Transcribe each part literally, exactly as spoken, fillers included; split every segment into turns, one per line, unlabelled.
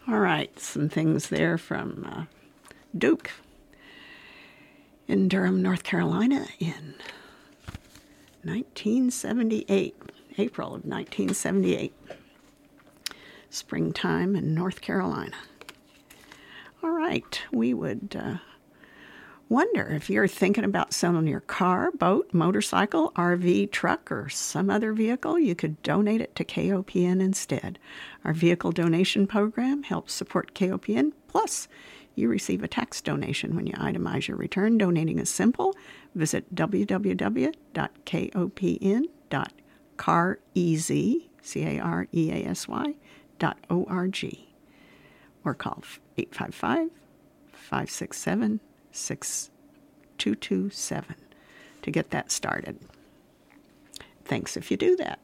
All right, some things there from uh, Duke in Durham, North Carolina in nineteen seventy-eight, April of nineteen seventy-eight. Springtime in North Carolina. All right, we would uh, wonder if you're thinking about selling your car, boat, motorcycle, R V, truck, or some other vehicle, you could donate it to K O P N instead. Our vehicle donation program helps support K O P N, plus you receive a tax donation when you itemize your return. Donating is simple. Visit w w w dot kopn dot careasy, C A R E A S Y, dot O R G, or call eight five five, five six seven, six two two seven to get that started. Thanks if you do that.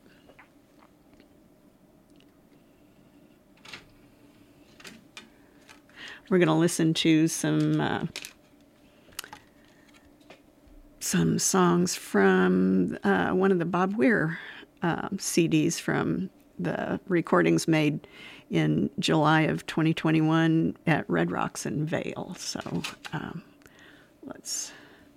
We're going to listen to some uh, some songs from uh, one of the Bob Weir uh, C Ds from the recordings made in July of twenty twenty-one at Red Rocks in Vail. So um, let's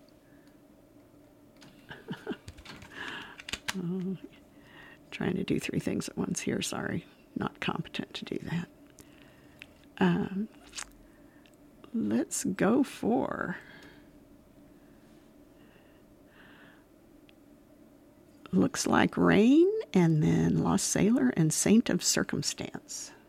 oh, trying to do three things at once here. Sorry, not competent to do that. Um, let's go for Looks Like Rain, and then Lost Sailor and Saint of Circumstance.